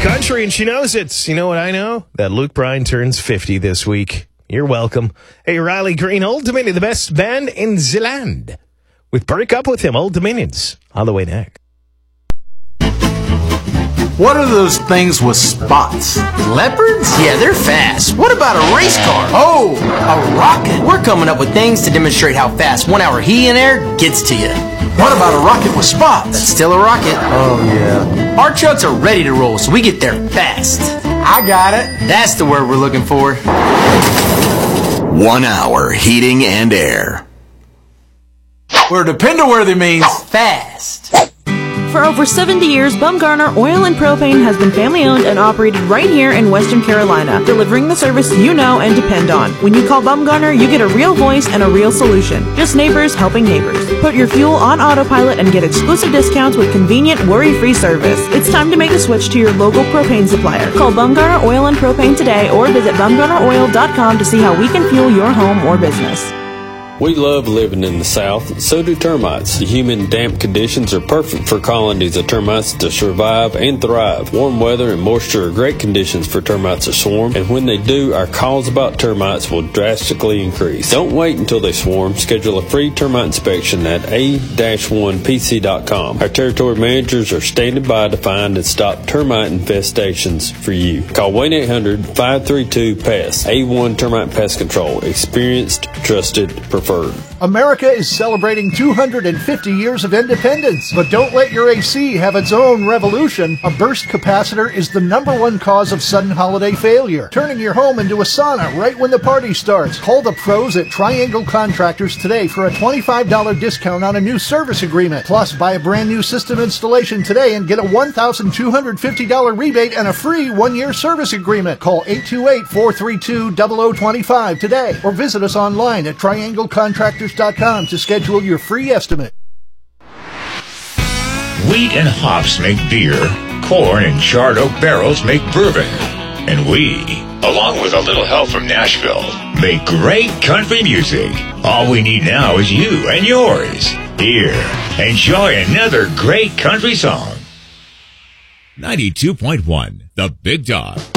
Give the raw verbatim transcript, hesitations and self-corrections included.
country, and she knows it. You know what I know? That Luke Bryan turns fifty this week. You're welcome. Hey, Riley Green, Old Dominion, the best band in the land. With Break Up With Him, Old Dominions, on the way next. What are those things with spots? Leopards? Yeah, they're fast. What about a race car? Oh, a rocket. We're coming up with things to demonstrate how fast one hour heat and air gets to you. What about a rocket with spots? That's still a rocket. Oh, yeah. Our trucks are ready to roll, so we get there fast. I got it. That's the word we're looking for. One hour heating and air. Where depend-worthy means fast. For over seventy years, Bumgarner Oil and Propane has been family-owned and operated right here in Western Carolina, delivering the service you know and depend on. When you call Bumgarner, you get a real voice and a real solution. Just neighbors helping neighbors. Put your fuel on autopilot and get exclusive discounts with convenient, worry-free service. It's time to make a switch to your local propane supplier. Call Bumgarner Oil and Propane today or visit bumgarner oil dot com to see how we can fuel your home or business. We love living in the South, so do termites. The humid, damp conditions are perfect for colonies of termites to survive and thrive. Warm weather and moisture are great conditions for termites to swarm, and when they do, our calls about termites will drastically increase. Don't wait until they swarm. Schedule a free termite inspection at a dash one p c dot com. Our territory managers are standing by to find and stop termite infestations for you. Call one eight hundred five three two pest. A one Termite Pest Control. Experienced, trusted, preferred. America is celebrating two hundred fifty years of independence, but don't let your A C have its own revolution. A burst capacitor is the number one cause of sudden holiday failure, turning your home into a sauna right when the party starts. Call the pros at Triangle Contractors today for a twenty-five dollars discount on a new service agreement. Plus, buy a brand new system installation today and get a one thousand two hundred fifty dollars rebate and a free one-year service agreement. Call eight two eight, four three two, zero zero two five today or visit us online at triangle contractors dot com to schedule your free estimate. Wheat and hops make beer, corn and charred oak barrels make bourbon, and we, along with a little help from Nashville, make great country music. All we need now is you and yours. Here, enjoy another great country song. ninety-two point one, The Big Dog.